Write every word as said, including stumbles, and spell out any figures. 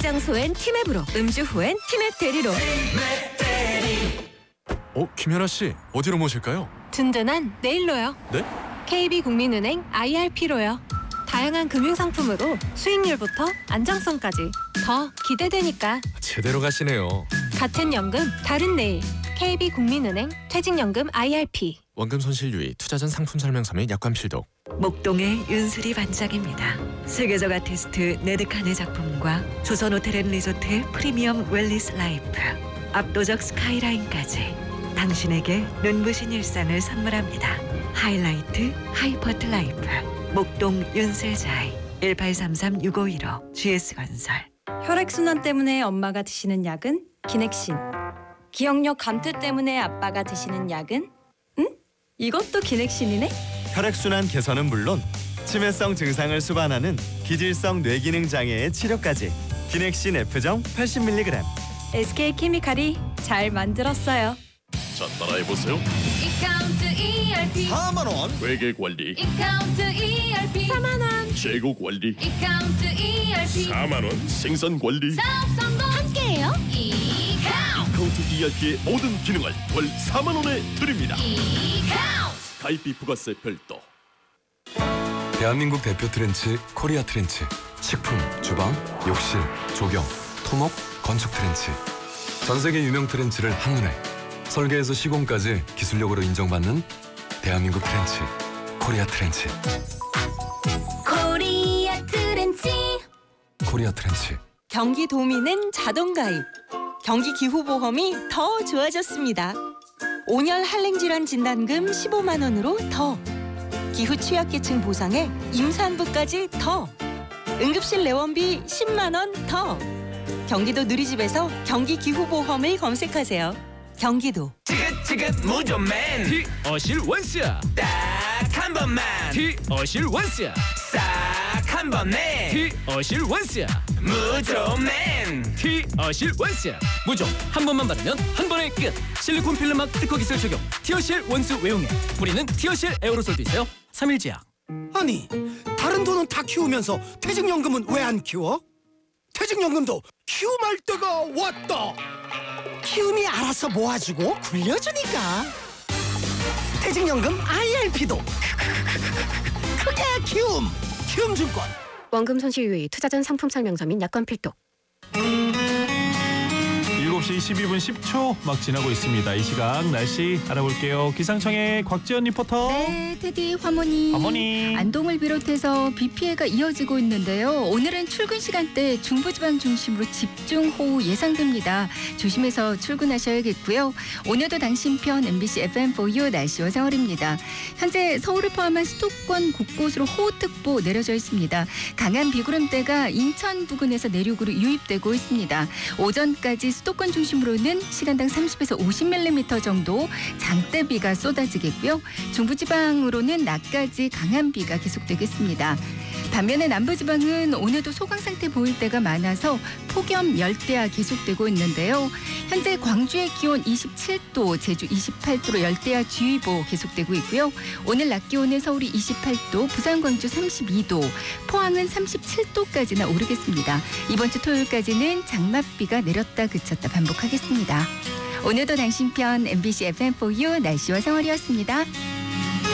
장소엔 티맵으로, 음주 후엔 티맵 대리로. 어, 김연아 씨, 어디로 모실까요? 든든한 내일로요. 네? 케이비국민은행 아이알피로요. 다양한 금융상품으로 수익률부터 안정성까지 더 기대되니까. 제대로 가시네요. 같은 연금, 다른 내일. 케이비국민은행 퇴직연금 아이알피. 원금 손실 유의, 투자 전 상품 설명서 및 약관 필독. 목동의 윤수리 반장입니다. 세계적 아티스트 네드칸의 작품과 조선호텔앤리조트의 프리미엄 웰리스 라이프, 압도적 스카이라인까지 당신에게 눈부신 일상을 선물합니다. 하이라이트 하이퍼트 라이프, 목동 윤슬자이. 일팔삼삼 육오일오 지에스건설. 혈액순환 때문에 엄마가 드시는 약은 기넥신. 기억력 감퇴 때문에 아빠가 드시는 약은? 응? 이것도 기넥신이네? 혈액순환 개선은 물론 치매성 증상을 수반하는 기질성 뇌기능 장애의 치료까지. 기넥신 F정 팔십 밀리그램. 에스케이케미칼이 잘 만들었어요. 자, 따라해보세요. 이카운트 이알피 사만 원. 회계관리. 이카운트 이알피 사만 원. 재고관리. 이카운트 이알피 사만 원. 생산관리. 사업 성공 함께해요. 이카운트 이카운트 이알피의 모든 기능을 월 사만 원에 드립니다. 이카운트 가입비 부가세 별도. 대한민국 대표 트렌치 코리아 트렌치. 식품, 주방, 욕실, 조경, 토목, 건축 트렌치. 전 세계 유명 트렌치를 한눈에, 설계에서 시공까지 기술력으로 인정받는 대한민국 트렌치 코리아 트렌치. 코리아 트렌치. 코리아 트렌치. 경기도민은 자동가입. 경기기후보험이 더 좋아졌습니다. 온열 한랭질환 진단금 십오만 원으로 더. 기후 취약계층 보상에 임산부까지 더. 응급실 내원비 십만 원 더. 경기도 누리집에서 경기기후보험을 검색하세요. 경기도. 지긋지긋 무좀맨 티 어실 원스야. 딱 한 번만 티 어실 원스야. 싹 한 번에 티 어실 원스야. 무좀맨 티 어실 원스야. 무좀 한 번만 바르면 한 번에 끝. 실리콘 필름막 특허 기술 적용. 티어실 원스 외용액. 뿌리는 티어실 에어로솔도 있어요. 삼일제약. 아니, 다른 돈은 다 키우면서 퇴직연금은 왜 안 키워? 퇴직연금도 키움할 때가 왔다. 키움이 알아서 모아주고 굴려주니까. 퇴직연금 아이알피도 크게 키움. 키움증권. 원금 손실 유의, 투자 전 상품 설명서 및 약관 필독. 일곱 시 십이 분 십 초 막 지나고 있습니다. 이 시각 날씨 알아볼게요. 기상청의 곽지연 리포터. 네, 테디 화모니. 화모니. 안동을 비롯해서 비 피해가 이어지고 있는데요. 오늘은 출근 시간대 중부지방 중심으로 집중호우 예상됩니다. 조심해서 출근하셔야겠고요. 오늘도 당신편 엠비씨 에프엠 포유 날씨와 생활입니다. 현재 서울을 포함한 수도권 곳곳으로 호우특보 내려져 있습니다. 강한 비구름대가 인천 부근에서 내륙으로 유입되고 있습니다. 오전까지 수도권 중심으로는 시간당 삼십에서 오십 밀리미터 정도 장대비가 쏟아지겠고요. 중부지방으로는 낮까지 강한 비가 계속되겠습니다. 반면에 남부지방은 오늘도 소강 상태 보일 때가 많아서 폭염 열대야 계속되고 있는데요. 현재 광주의 기온 이십칠 도, 제주 이십팔 도로 열대야 주의보 계속되고 있고요. 오늘 낮 기온은 서울이 이십팔 도, 부산 광주 삼십이 도, 포항은 삼십칠 도까지나 오르겠습니다. 이번 주 토요일까지는 장맛비가 내렸다 그쳤다 반복하겠습니다. 오늘도 당신 편 엠비씨 에프엠 포유 날씨와 생활이었습니다.